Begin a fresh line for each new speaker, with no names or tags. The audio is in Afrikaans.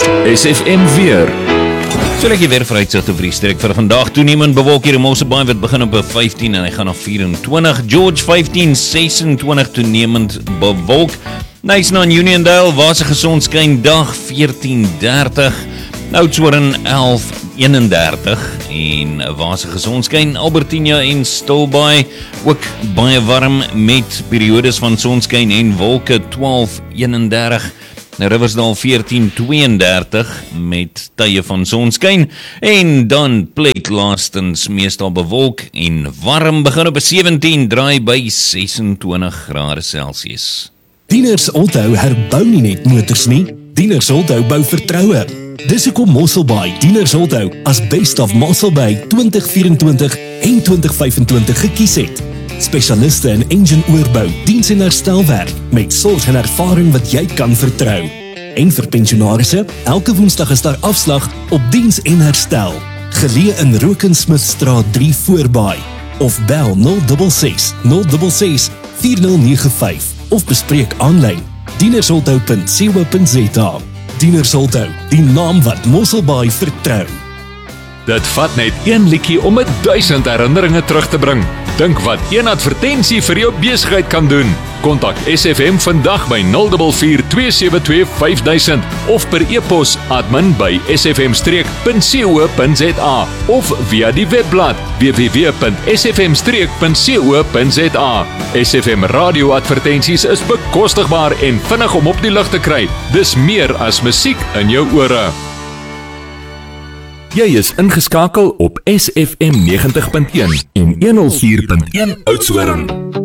SFM weer.
So lekker weer vooruitsigte vir die streek vir vandag. Toenemend bewolk hier in Mosselbaai wat begin op 15 en hy gaan na 24. George 15, 26 toenemend bewolk. Knysna in Uniondale, waar se gesond skyn dag 14:30. Oudtshoorn 11:31 en waar se gesond skyn Albertina en Stilbaai ook baie warm met periodes van sonskyn en wolke 12:31. Riversdale 14:32 met tye van sonskyn en dan Plate laastens meestal bewolk en warm begin op 17 draai by 26 grade Celsius.
Dieners onthou herbou nie net motors nie, Dieners onthou bou vertroue. Dis hoekom Mosselbaai Dieners onthou as Best of Mosselbaai 2024 en 2025 gekies het. Spesialiste in engine oorbou, diens en herstelwerk met sorg en ervaring wat jy kan vertrou. En vir pensionarisse, elke Woensdag is daar afslag op diens en herstel. Geleë in Rokensmithstraat 3 voorbaai of bel 066 066 4095 of bespreek aanlyn dienersonthou.co.za. Dienersonthou, die naam wat Mosselbaai vertrou.
Dit vat net een liedjie om 1000 herinneringe terug te bring. Dink wat een advertensie vir jou besigheid kan doen. Kontak SFM vandag by 044 272 5000 of per e-pos admin@sfm-streek.co.za of via die webblad www.sfm-streek.co.za. SFM radio advertensies is bekostigbaar en vinnig om op die lug te kry. Dis meer as musiek in jou ore. Jy is ingeskakel op SFM 90.1 en 104.1 Oudtshoorn.